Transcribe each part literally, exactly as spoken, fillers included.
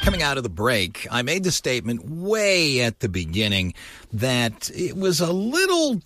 Coming out of the break, I made the statement way at the beginning that it was a little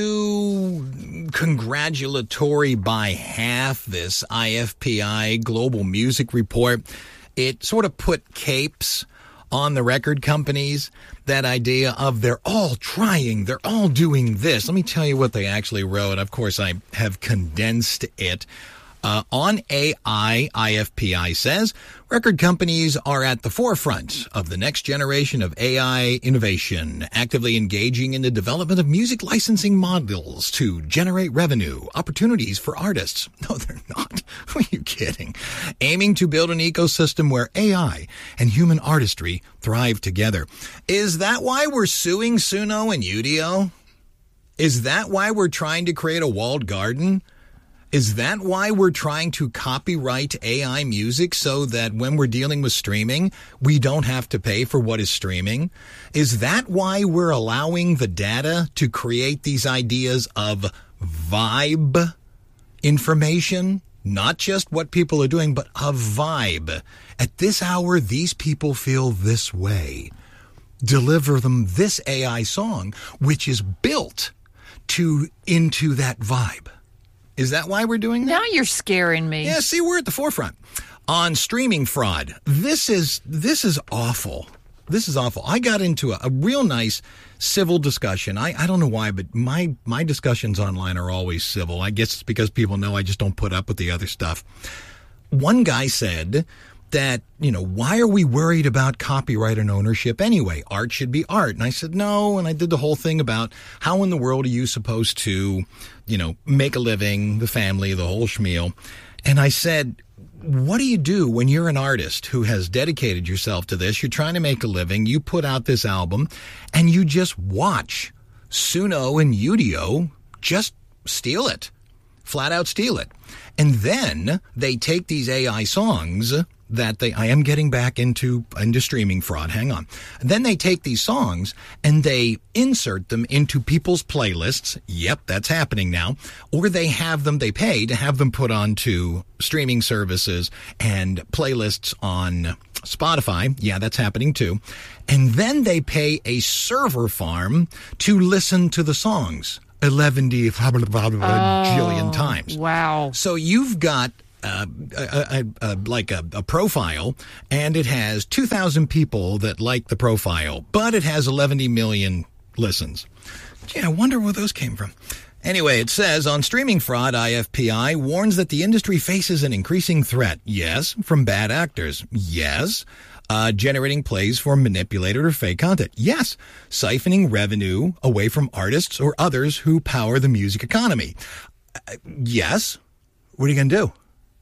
too congratulatory by half, this I F P I Global Music Report. It sort of put capes on the record companies, that idea of they're all trying, they're all doing this. Let me tell you what they actually wrote. Of course, I have condensed it. Uh, on A I, I F P I says, record companies are at the forefront of the next generation of A I innovation, actively engaging in the development of music licensing models to generate revenue, opportunities for artists. No, they're not. Are you kidding? Aiming to build an ecosystem where A I and human artistry thrive together. Is that why we're suing Suno and Udio? Is that why we're trying to create a walled garden? Is that why we're trying to copyright A I music so that when we're dealing with streaming, we don't have to pay for what is streaming? Is that why we're allowing the data to create these ideas of vibe information? Not just what people are doing, but a vibe. At this hour, these people feel this way. Deliver them this A I song, which is built to into that vibe. Is that why we're doing that? Now you're scaring me. Yeah, see, we're at the forefront. On streaming fraud, this is this is awful. This is awful. I got into a, a real nice civil discussion. I, I don't know why, but my, my discussions online are always civil. I guess it's because people know I just don't put up with the other stuff. One guy said that, you know, why are we worried about copyright and ownership anyway? Art should be art. And I said, no. And I did the whole thing about how in the world are you supposed to, you know, make a living, the family, the whole schmeal. And I said, what do you do when you're an artist who has dedicated yourself to this? You're trying to make a living. You put out this album and you just watch Suno and Udio just steal it, flat out steal it. And then they take these A I songs that they, I am getting back into, into streaming fraud. Hang on. And then they take these songs and they insert them into people's playlists. Yep, that's happening now. Or they have them, they pay to have them put onto streaming services and playlists on Spotify. Yeah, that's happening too. And then they pay a server farm to listen to the songs eleven oh, jillion times. Wow. So you've got Uh, a, a, a, like a, a profile, and it has two thousand people that like the profile, but it has eleven million listens. Gee, I wonder where those came from. Anyway, it says, on streaming fraud, I F P I warns that the industry faces an increasing threat. Yes, from bad actors. Yes. Uh, generating plays for manipulated or fake content. Yes. Siphoning revenue away from artists or others who power the music economy. Uh, yes. What are you going to do?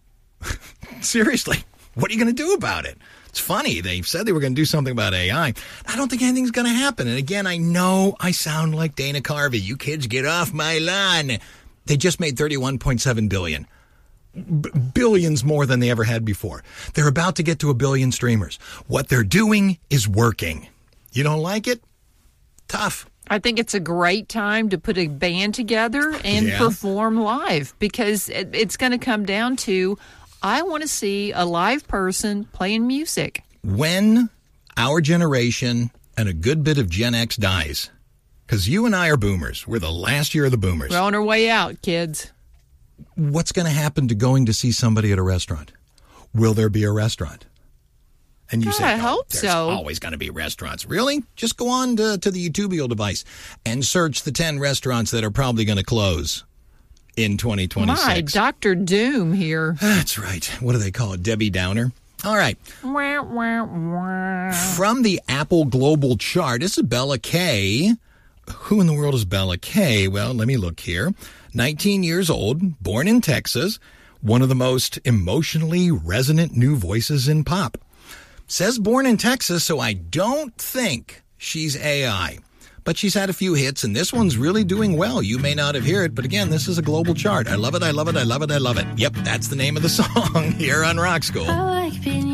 Seriously, what are you going to do about it? It's funny. They said they were going to do something about A I. I don't think anything's going to happen. And again, I know I sound like Dana Carvey. You kids get off my lawn. They just made thirty-one point seven billion. B- billions more than they ever had before. They're about to get to a billion streamers. What they're doing is working. You don't like it? Tough. I think it's a great time to put a band together and yeah. perform live, because it, it's going to come down to, I want to see a live person playing music. When our generation and a good bit of Gen X dies, because you and I are boomers. We're the last year of the boomers. We're on our way out, kids. What's going to happen to going to see somebody at a restaurant? Will there be a restaurant? And you God, say, I oh, hope there's so. always going to be restaurants. Really? Just go on to, to the YouTubeal device and search the ten restaurants that are probably going to close in twenty twenty-six. My, Doctor Doom here. That's right. What do they call it? Debbie Downer? All right. Wah, wah, wah. From the Apple Global Chart, this is Bella Kay. Who in the world is Bella Kay? Well, let me look here. nineteen years old, born in Texas, one of the most emotionally resonant new voices in pop. Says born in Texas, so I don't think she's A I. But she's had a few hits, and this one's really doing well. You may not have heard it, but again, this is a global chart. I love it, I love it, I love it, I love it. Yep, that's the name of the song here on Rock School.